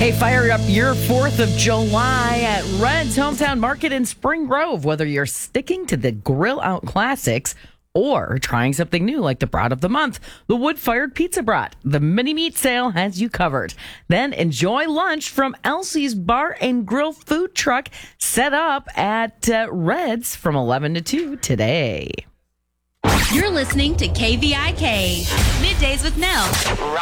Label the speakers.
Speaker 1: Hey, fire up your 4th of July at Red's Hometown Market in Spring Grove. Whether you're sticking to the grill out classics or trying something new like the brat of the month, the wood-fired pizza brat, the mini meat sale has you covered. Then enjoy lunch from Elsie's Bar and Grill food truck set up at Red's from 11 to 2 today.
Speaker 2: You're listening to KVIK, Middays with Nell.